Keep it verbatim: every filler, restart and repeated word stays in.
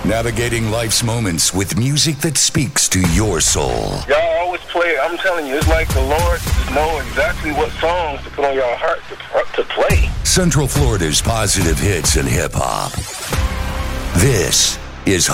Navigating life's moments with music that speaks to your soul. Y'all always play it. I'm telling you, it's like the Lord just know exactly what songs to put on your heart to, to play. Central Florida's positive hits and hip-hop. This is